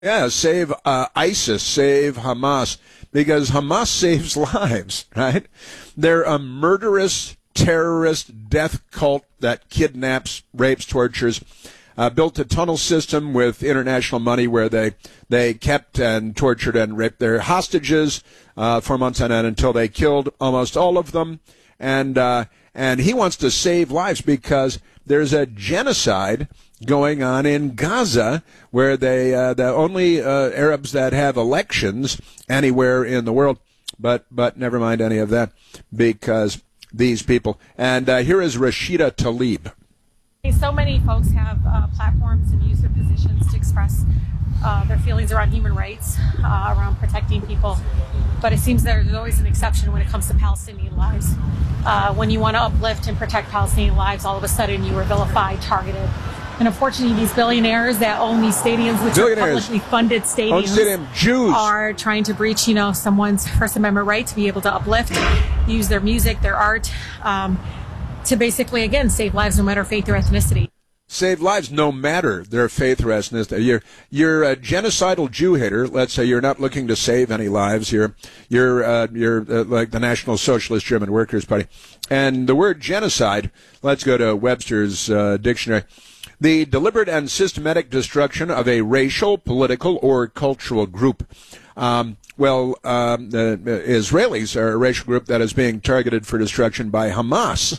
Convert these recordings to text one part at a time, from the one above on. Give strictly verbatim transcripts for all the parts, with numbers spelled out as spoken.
Yeah, save uh, ISIS, save Hamas, because Hamas saves lives, right? They're a murderous, terrorist death cult that kidnaps, rapes, tortures. Uh, built a tunnel system with international money where they they kept and tortured and raped their hostages uh, for months on end until they killed almost all of them. And uh, and he wants to save lives because there's a genocide going on in Gaza, where they uh, the only uh, Arabs that have elections anywhere in the world. But but never mind any of that, because these people. And uh, here is Rashida Tlaib. So many folks have uh, platforms and use their positions to express uh, their feelings around human rights, uh, around protecting people. But it seems there's always an exception when it comes to Palestinian lives. Uh, when you want to uplift and protect Palestinian lives, all of a sudden you are vilified, targeted. And unfortunately, these billionaires that own these stadiums, which are publicly funded stadiums, stadium, Jews. are trying to breach, you know, someone's First Amendment right to be able to uplift, use their music, their art, um, to basically, again, save lives no matter faith or ethnicity. Save lives no matter their faith or ethnicity. You're, you're a genocidal Jew hater. Let's say you're not looking to save any lives. You're, you're, uh, you're uh, like the National Socialist German Workers' Party. And the word genocide, let's go to Webster's uh, dictionary. The deliberate and systematic destruction of a racial, political, or cultural group. Um, well, um, the Israelis are a racial group that is being targeted for destruction by Hamas,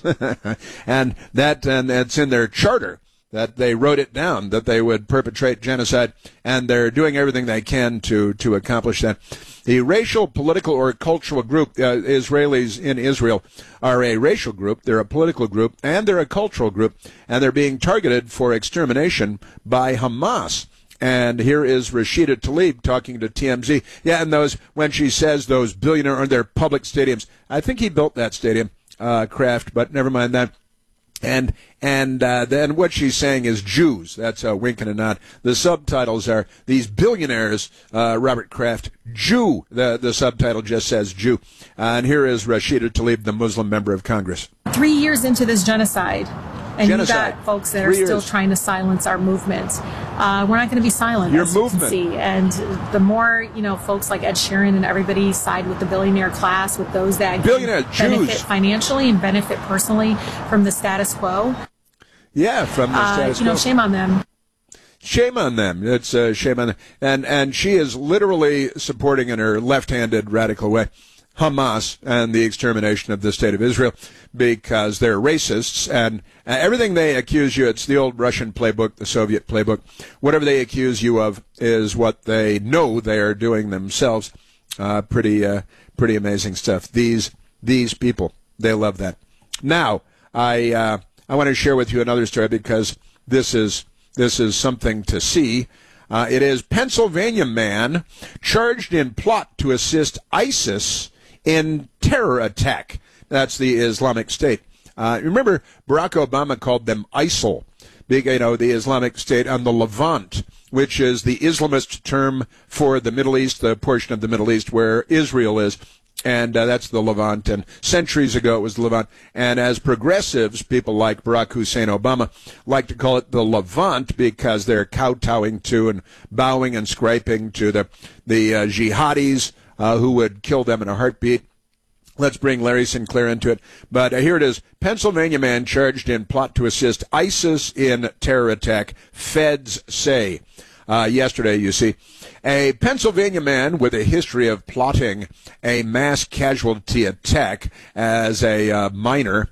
and that and that's in their charter, that they wrote it down, that they would perpetrate genocide, and they're doing everything they can to to accomplish that. The racial, political, or cultural group, uh, Israelis in Israel are a racial group, they're a political group, and they're a cultural group, and they're being targeted for extermination by Hamas. And here is Rashida Tlaib talking to T M Z. Yeah, and those, when she says those billionaire or their public stadiums, I think he built that stadium, uh, Kraft, but never mind that. And and uh, then what she's saying is Jews. That's a wink and a nod. The subtitles are these billionaires, uh, Robert Kraft, Jew. The the subtitle just says Jew. Uh, and here is Rashida Tlaib, the Muslim member of Congress. Three years into this genocide, and genocide. You've got folks that are Three still years. trying to silence our movement. Uh, we're not going to be silent, Your as movement. you can see. And the more, you know, folks like Ed Sheeran and everybody side with the billionaire class, with those that Billionaire benefit Jews. financially and benefit personally from the status quo. Yeah, from the Uh, status you know, quo. shame on them. Shame on them. It's uh, shame on them. And, and she is literally supporting in her left-handed radical way Hamas and the extermination of the state of Israel because they're racists. And uh, everything they accuse you, it's the old Russian playbook, the Soviet playbook. Whatever they accuse you of is what they know they are doing themselves. Uh, pretty, uh, pretty amazing stuff. These, these people, they love that. Now, I, uh, I want to share with you another story because this is this is something to see. Uh, it is Pennsylvania man charged in plot to assist ISIS in terror attack. That's the Islamic State. Uh, remember, Barack Obama called them ISIL, big, you know, the Islamic State on the Levant, which is the Islamist term for the Middle East, the portion of the Middle East where Israel is. And uh, that's the Levant. And centuries ago, it was the Levant. And as progressives, people like Barack Hussein Obama like to call it the Levant because they're kowtowing to and bowing and scraping to the, the uh, jihadis uh, who would kill them in a heartbeat. Let's bring Larry Sinclair into it. But uh, here it is. Pennsylvania man charged in plot to assist ISIS in terror attack, feds say. Uh, yesterday, you see. A Pennsylvania man with a history of plotting a mass casualty attack as a uh, minor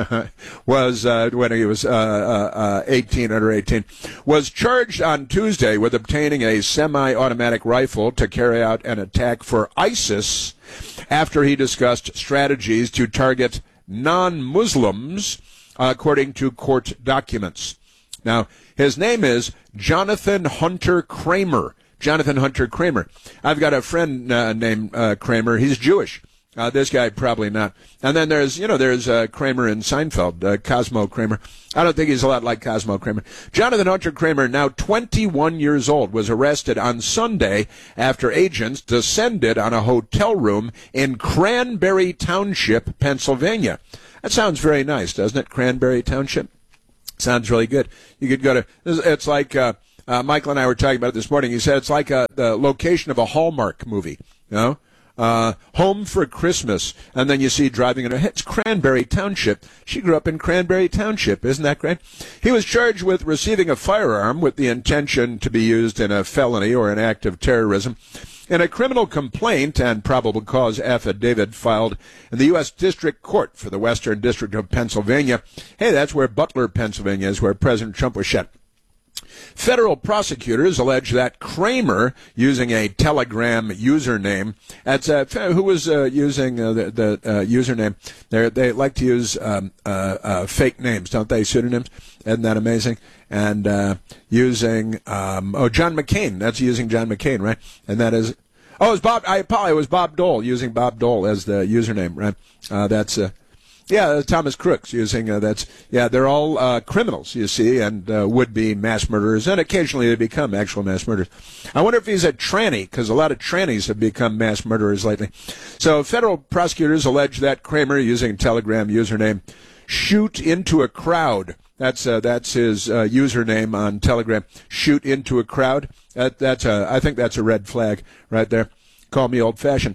was, uh, when he was uh, uh, eighteen, under eighteen, was charged on Tuesday with obtaining a semi-automatic rifle to carry out an attack for ISIS after he discussed strategies to target non-Muslims, according to court documents. Now, his name is Jonathan Hunter Kramer. Jonathan Hunter Kramer. I've got a friend uh, named uh, Kramer. He's Jewish. Uh, this guy probably not. And then there's, you know, there's uh, Kramer in Seinfeld, uh, Cosmo Kramer. I don't think he's a lot like Cosmo Kramer. Jonathan Hunter Kramer, now twenty-one years old, was arrested on Sunday after agents descended on a hotel room in Cranberry Township, Pennsylvania. That sounds very nice, doesn't it? Cranberry Township. Sounds really good. You could go to, it's like uh, Uh, Michael and I were talking about it this morning. He said it's like a, the location of a Hallmark movie, you know? Uh, Home for Christmas, and then you see driving in her head. It's Cranberry Township. She grew up in Cranberry Township. Isn't that great? He was charged with receiving a firearm with the intention to be used in a felony or an act of terrorism. In a criminal complaint and probable cause affidavit filed in the U S District Court for the Western District of Pennsylvania. Hey, that's where Butler, Pennsylvania is, where President Trump was shot. Federal prosecutors allege that Kramer, using a Telegram username, that's uh, who was uh, using uh, the, the uh, username. They they like to use um, uh, uh, fake names, don't they? Pseudonyms. Isn't that amazing? And uh, using um, oh John McCain. That's using John McCain, right? And that is oh, it was Bob. I apologize. It was Bob Dole using Bob Dole as the username, right? Uh, that's. Uh, Yeah, Thomas Crooks using uh, that's yeah. They're all uh, criminals, you see, and uh, would-be mass murderers, and occasionally they become actual mass murderers. I wonder if he's a tranny, because a lot of trannies have become mass murderers lately. So, federal prosecutors allege that Kramer, using Telegram username, shoot into a crowd. That's uh, that's his uh, username on Telegram. Shoot into a crowd. That, that's a, I think that's a red flag right there. Call me old-fashioned.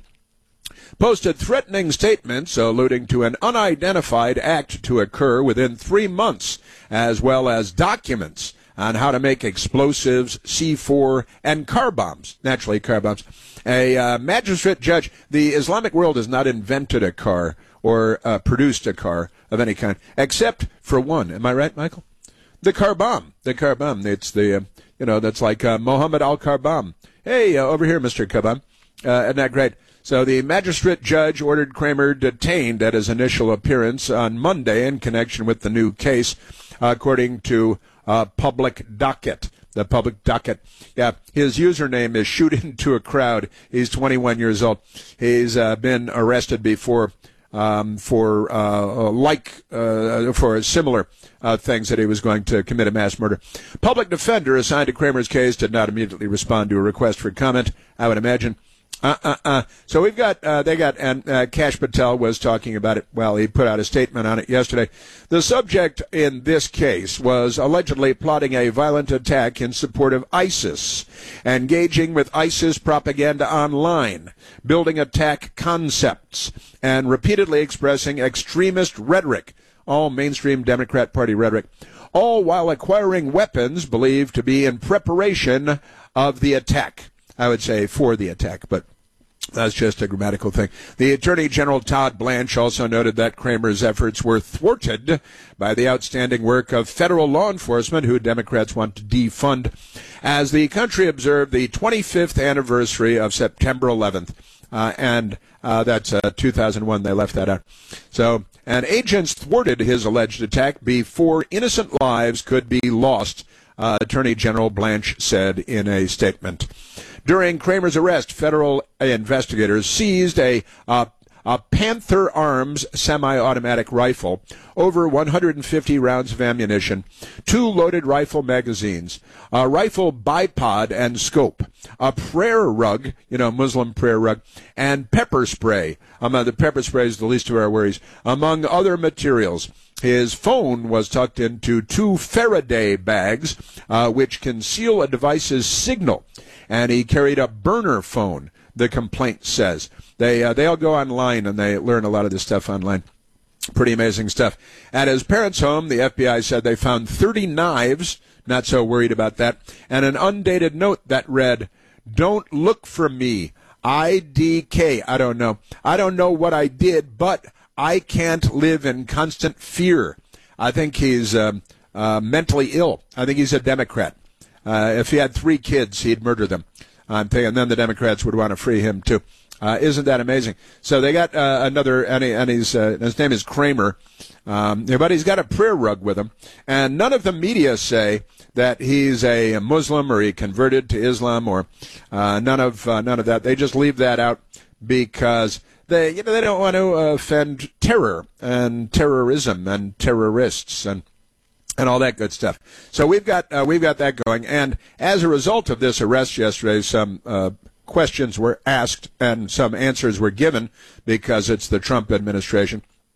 Posted threatening statements alluding to an unidentified act to occur within three months, as well as documents on how to make explosives, C four, and car bombs. Naturally, car bombs. A uh, magistrate judge, the Islamic world has not invented a car or uh, produced a car of any kind, except for one. Am I right, Michael? The car bomb. The car bomb. It's the, uh, you know, that's like uh, Mohammed al-Karbam. Hey, uh, over here, Mister Karbam. Uh, isn't that great? So the magistrate judge ordered Kramer detained at his initial appearance on Monday in connection with the new case, according to uh, Public Docket. The Public Docket. Yeah, his username is Shoot Into a Crowd. He's twenty-one years old. He's uh, been arrested before um, for uh, like uh, for similar uh, things that he was going to commit a mass murder. Public defender assigned to Kramer's case did not immediately respond to a request for comment, I would imagine. Uh, uh, uh. So we've got, uh, they got, and uh, Kash Patel was talking about it. Well, he put out a statement on it yesterday. The subject in this case was allegedly plotting a violent attack in support of ISIS, engaging with ISIS propaganda online, building attack concepts, and repeatedly expressing extremist rhetoric, all mainstream Democrat Party rhetoric, all while acquiring weapons believed to be in preparation of the attack. I would say for the attack, but that's just a grammatical thing. The Attorney General Todd Blanche also noted that Kramer's efforts were thwarted by the outstanding work of federal law enforcement, who Democrats want to defund, as the country observed the twenty-fifth anniversary of September eleventh. Uh, and uh, that's uh, two thousand one. They left that out. So, and agents thwarted his alleged attack before innocent lives could be lost, uh, Attorney General Blanche said in a statement. During Kramer's arrest, federal investigators seized a, uh, a Panther Arms semi-automatic rifle, over one hundred fifty rounds of ammunition, two loaded rifle magazines, a rifle bipod and scope, a prayer rug, you know, Muslim prayer rug, and pepper spray. Um, the pepper spray is the least of our worries, among other materials. His phone was tucked into two Faraday bags, uh, which conceal a device's signal. And he carried a burner phone, the complaint says. They uh, they all go online, and they learn a lot of this stuff online. Pretty amazing stuff. At his parents' home, the F B I said they found thirty knives, not so worried about that, and an undated note that read, "Don't look for me, I D K." I don't know. I don't know what I did, but I can't live in constant fear. I think he's um, uh, mentally ill. I think he's a Democrat. Uh, if he had three kids, he'd murder them. I'm thinking, and then the Democrats would want to free him too. Uh, isn't that amazing? So they got uh, another, and, he, and he's, uh, his name is Kramer, um, but he's got a prayer rug with him. And none of the media say that he's a Muslim or he converted to Islam or uh, none of uh, none of that. They just leave that out because they, you know, they don't want to offend terror and terrorism and terrorists and. And all that good stuff. So we've got uh, we've got that going. And as a result of this arrest yesterday, some uh, questions were asked and some answers were given because it's the Trump administration.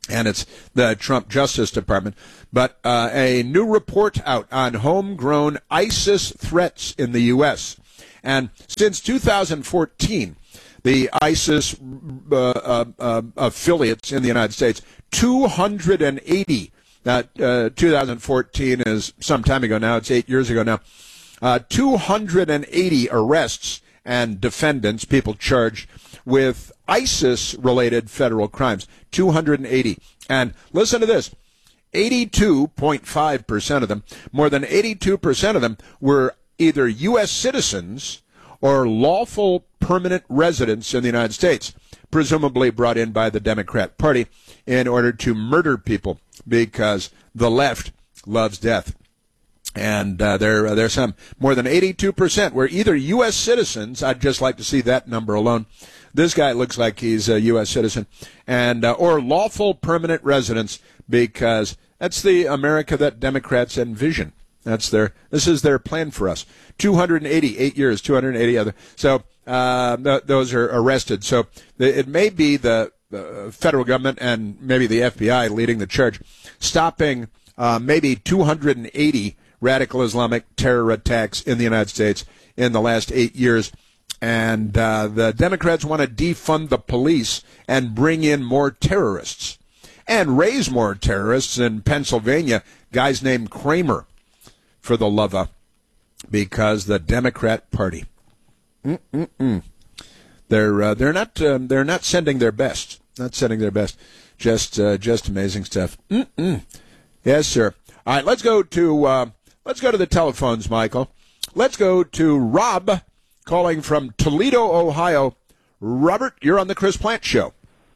and it's the Trump Justice Department. But uh, a new report out on homegrown ISIS threats in the U S. And since two thousand fourteen, the ISIS uh, uh, uh, affiliates in the United States, two hundred eighty. That uh, two thousand fourteen is some time ago now. It's eight years ago now. Uh, two hundred eighty arrests and defendants, people charged with ISIS-related federal crimes. two hundred eighty. And listen to this. eighty-two point five percent of them, more than eighty-two percent of them, were either U S citizens or lawful permanent residents in the United States, presumably brought in by the Democrat Party in order to murder people because the left loves death. And uh, there, uh, there's some more than eighty-two percent were either U S citizens. I'd just like to see that number alone. This guy looks like he's a U S citizen, and uh, or lawful permanent residents, because that's the America that Democrats envision. That's their. This is their plan for us. two hundred eighty, eight years, two hundred eighty other. So uh, th- those are arrested. So th- it may be the uh, federal government and maybe the F B I leading the charge, stopping uh, maybe two hundred eighty radical Islamic terror attacks in the United States in the last eight years. And uh, the Democrats want to defund the police and bring in more terrorists and raise more terrorists in Pennsylvania, guys named Kramer, for the love of, because the Democrat Party, Mm-mm-mm. they're uh, they're not um, they're not sending their best, not sending their best, just uh, just amazing stuff. Mm-mm. Yes, sir. All right, let's go to uh, let's go to the telephones, Michael. Let's go to Rob, calling from Toledo, Ohio. Robert, you're on the Chris Plante Show.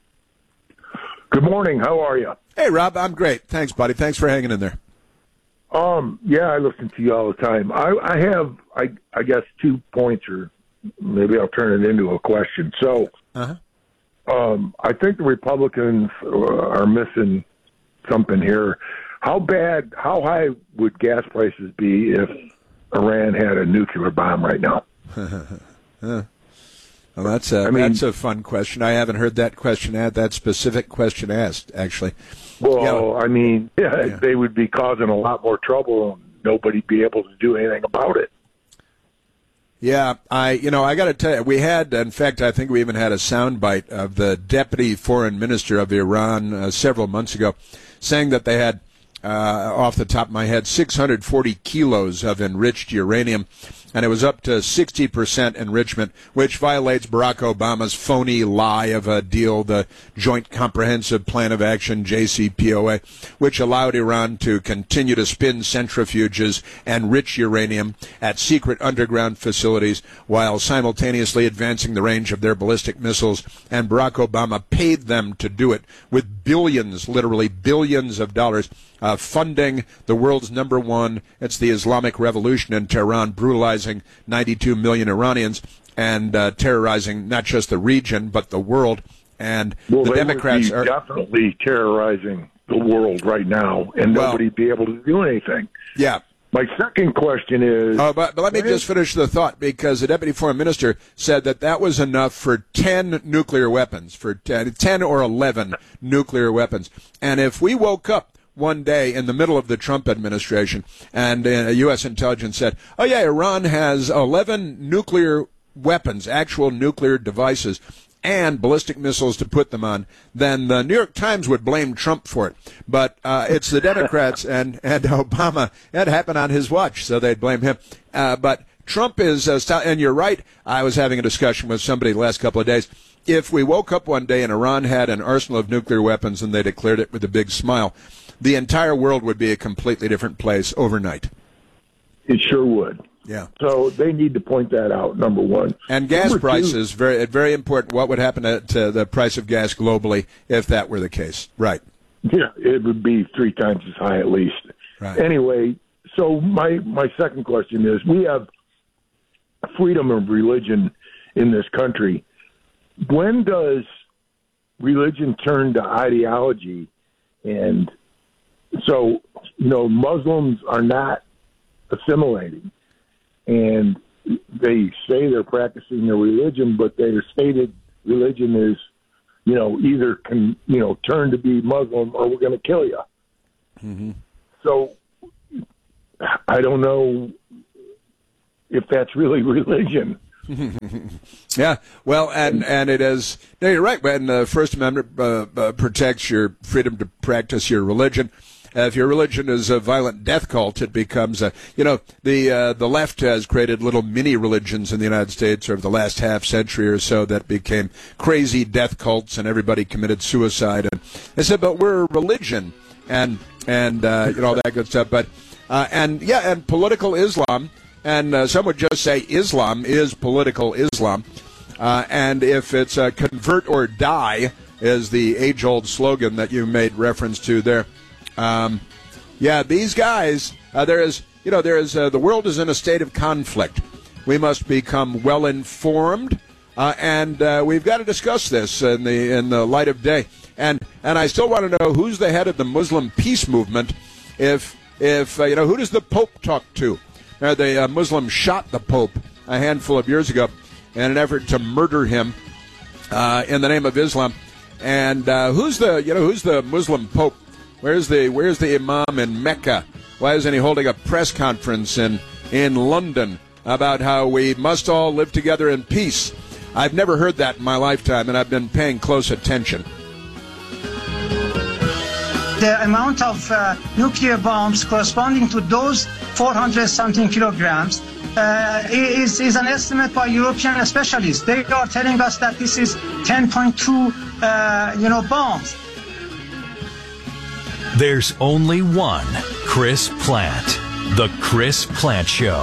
Good morning. How are you? Hey, Rob. I'm great. Thanks, buddy. Thanks for hanging in there. Um, yeah, I listen to you all the time. I, I have, I, I guess, two points, or maybe I'll turn it into a question. So, uh-huh. um, I think the Republicans are missing something here. How bad, how high would gas prices be if Iran had a nuclear bomb right now? huh. Well, that's a, I mean, that's a fun question. I haven't heard that question, that specific question asked, actually. Well, you know, I mean, yeah, yeah, they would be causing a lot more trouble and nobody'd be able to do anything about it. Yeah, I, you know, I got to tell you, we had, in fact, I think we even had a soundbite of the deputy foreign minister of Iran uh, several months ago saying that they had, uh, off the top of my head, six hundred forty kilos of enriched uranium, and it was up to sixty percent enrichment, which violates Barack Obama's phony lie of a deal, the Joint Comprehensive Plan of Action, J C P O A, which allowed Iran to continue to spin centrifuges and enrich uranium at secret underground facilities while simultaneously advancing the range of their ballistic missiles. And Barack Obama paid them to do it with billions, literally billions of dollars, uh, funding the world's number one, it's the Islamic Revolution in Tehran, brutalizing ninety-two million Iranians and uh, terrorizing not just the region but the world. And well, the they Democrats would be are definitely terrorizing the world right now, and well, nobody'd be able to do anything. Yeah. My second question is... Oh, but, but let me just finish the thought, because the deputy foreign minister said that that was enough for ten nuclear weapons, for ten, ten or eleven nuclear weapons. And if we woke up one day in the middle of the Trump administration and uh, U S intelligence said, oh, yeah, Iran has eleven nuclear weapons, actual nuclear devices, and ballistic missiles to put them on, then the New York Times would blame Trump for it. But uh, it's the Democrats and, and Obama. That happened on his watch, so they'd blame him. Uh, but Trump is, uh, st- and you're right, I was having a discussion with somebody the last couple of days. If we woke up one day and Iran had an arsenal of nuclear weapons and they declared it with a big smile, the entire world would be a completely different place overnight. It sure would. Yeah. So they need to point that out, number one. And gas number prices, two, very very important. What would happen to, to the price of gas globally if that were the case? Right. Yeah, it would be three times as high at least. Right. Anyway, so my, my second question is, we have freedom of religion in this country. When does religion turn to ideology? And so, you know, Muslims are not assimilating, and they say they're practicing their religion, but their stated religion is you know, either can, you know, turn to be Muslim or we're going to kill you. Mm-hmm. So I don't know if that's really religion. Yeah, well, and, and it is, no, you're right, when the First Amendment uh, uh, protects your freedom to practice your religion. Uh, if your religion is a violent death cult, it becomes a, you know, the uh, the left has created little mini religions in the United States over the last half century or so that became crazy death cults and everybody committed suicide. And they said, but we're a religion and, and uh, you know, all that good stuff. But, uh, and yeah, and political Islam, and uh, some would just say Islam is political Islam. Uh, and if it's uh, convert or die is the age-old slogan that you made reference to there. Um, yeah, these guys, uh, there is, you know, there is, uh, the world is in a state of conflict. We must become well-informed, uh, and uh, we've got to discuss this in the in the light of day. And and I still want to know who's the head of the Muslim peace movement. If if uh, you know, who does the Pope talk to? Uh, the uh, Muslims shot the Pope a handful of years ago in an effort to murder him uh, in the name of Islam. And uh, who's the you know who's the Muslim Pope? Where's the Where's the Imam in Mecca? Why isn't he holding a press conference in in London about how we must all live together in peace? I've never heard that in my lifetime, and I've been paying close attention. The amount of uh, nuclear bombs corresponding to those four hundred something kilograms uh, is, is an estimate by European specialists. They are telling us that this is ten point two uh, you know, bombs. There's only one Chris Plante. The Chris Plante Show.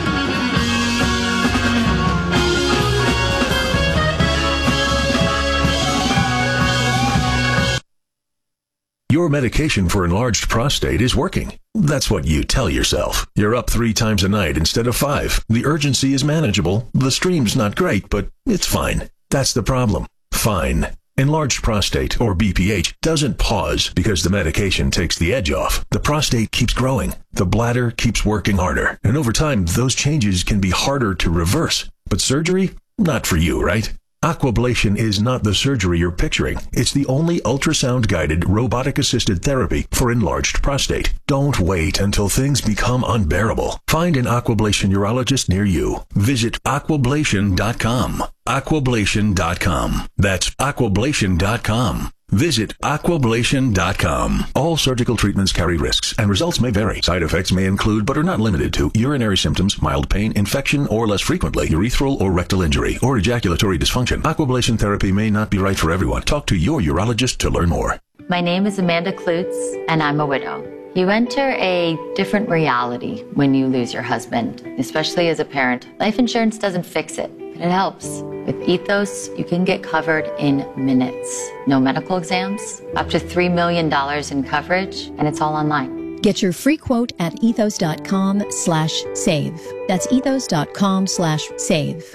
Your medication for enlarged prostate is working. That's what you tell yourself. You're up three times a night instead of five. The urgency is manageable. The stream's not great, but it's fine. That's the problem. Fine. Enlarged prostate, or B P H, doesn't pause because the medication takes the edge off. The prostate keeps growing. The bladder keeps working harder. And over time, those changes can be harder to reverse. But surgery? Not for you, right? Aquablation is not the surgery you're picturing. It's the only ultrasound-guided, robotic-assisted therapy for enlarged prostate. Don't wait until things become unbearable. Find an Aquablation urologist near you. Visit aquablation dot com. aquablation dot com. That's aquablation dot com. Visit aquablation dot com. All surgical treatments carry risks, and results may vary. Side effects may include, but are not limited to, urinary symptoms, mild pain, infection, or less frequently, urethral or rectal injury, or ejaculatory dysfunction. Aquablation therapy may not be right for everyone. Talk to your urologist to learn more. My name is Amanda Klutz, and I'm a widow. You enter a different reality when you lose your husband, especially as a parent. Life insurance doesn't fix it, but it helps. With Ethos, you can get covered in minutes. No medical exams, up to three million dollars in coverage, and it's all online. Get your free quote at ethos.com slash save. That's ethos.com slash save.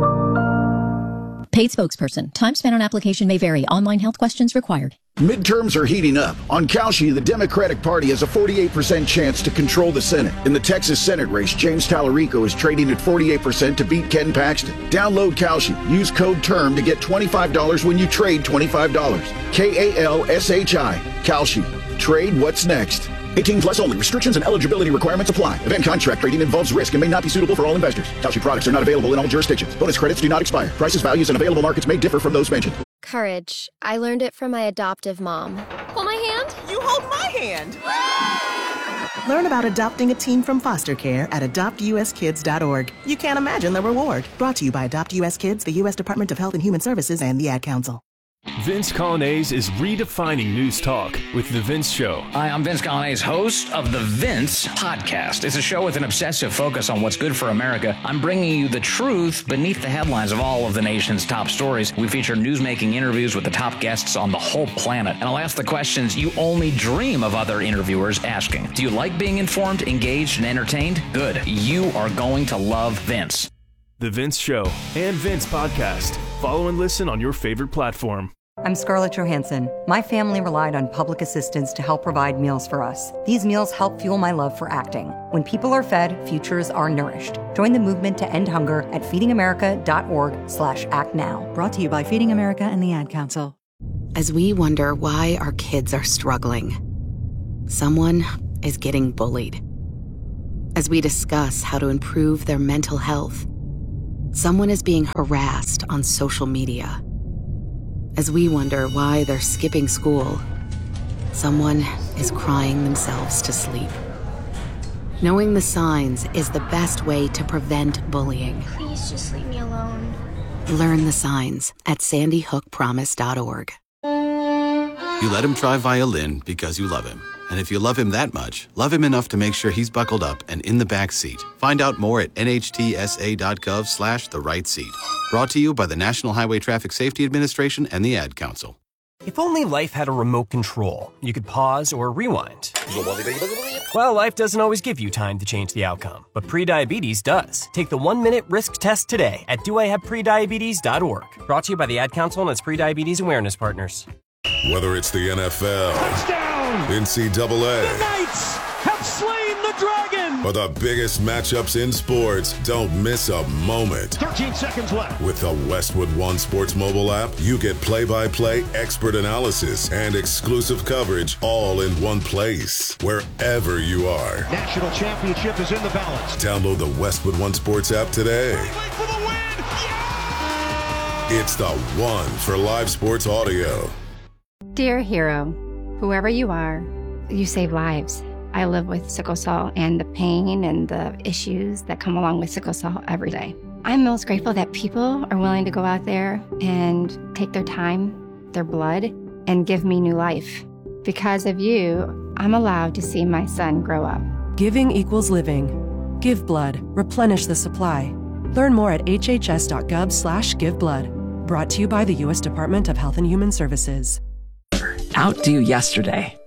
Paid spokesperson. Time spent on application may vary. Online health questions required. Midterms are heating up. On Kalshi, the Democratic Party has a forty-eight percent chance to control the Senate. In the Texas Senate race, James Tallarico is trading at forty-eight percent to beat Ken Paxton. Download Kalshi. Use code TERM to get twenty-five dollars when you trade twenty-five dollars. K A L S H I. Kalshi. Trade what's next. eighteen plus only. Restrictions and eligibility requirements apply. Event contract trading involves risk and may not be suitable for all investors. Kalshi products are not available in all jurisdictions. Bonus credits do not expire. Prices, values, and available markets may differ from those mentioned. Courage. I learned it from my adoptive mom. Hold my hand. You hold my hand. Learn about adopting a teen from foster care at adopt u s kids dot org. You can't imagine the reward. Brought to you by Adopt U S Kids, the U S Department of Health and Human Services, and the Ad Council. Vince Colonnese is redefining news talk with The Vince Show. Hi, I'm Vince Colonnese, host of The Vince Podcast. It's a show with an obsessive focus on what's good for America. I'm bringing you the truth beneath the headlines of all of the nation's top stories. We feature newsmaking interviews with the top guests on the whole planet. And I'll ask the questions you only dream of other interviewers asking. Do you like being informed, engaged, and entertained? Good. You are going to love Vince. The Vince Show and Vince Podcast. Follow and listen on your favorite platform. I'm Scarlett Johansson. My family relied on public assistance to help provide meals for us. These meals help fuel my love for acting. When people are fed, futures are nourished. Join the movement to end hunger at feeding america dot org slash act now. Brought to you by Feeding America and the Ad Council. As we wonder why our kids are struggling, someone is getting bullied. As we discuss how to improve their mental health, someone is being harassed on social media. As we wonder why they're skipping school, someone is crying themselves to sleep. Knowing the signs is the best way to prevent bullying. Please just leave me alone. Learn the signs at sandy hook promise dot org. You let him try violin because you love him. And if you love him that much, love him enough to make sure he's buckled up and in the back seat. Find out more at N H T S A dot gov slash the right seat. Brought to you by the National Highway Traffic Safety Administration and the Ad Council. If only life had a remote control, you could pause or rewind. Well, life doesn't always give you time to change the outcome, but prediabetes does. Take the one-minute risk test today at do I have prediabetes dot org. Brought to you by the Ad Council and its prediabetes awareness partners. Whether it's the N F L, touchdown, N C double A, the Knights have slain the dragon, or the biggest matchups in sports, don't miss a moment. thirteen seconds left. With the Westwood One Sports mobile app, you get play-by-play, expert analysis, and exclusive coverage all in one place, wherever you are. National championship is in the balance. Download the Westwood One Sports app today. For the win. Yeah! It's the one for live sports audio. Dear hero, whoever you are, you save lives. I live with sickle cell and the pain and the issues that come along with sickle cell every day. I'm most grateful that people are willing to go out there and take their time, their blood, and give me new life. Because of you, I'm allowed to see my son grow up. Giving equals living. Give blood. Replenish the supply. Learn more at H H S dot gov slash give blood. Brought to you by the U S Department of Health and Human Services. Outdo yesterday.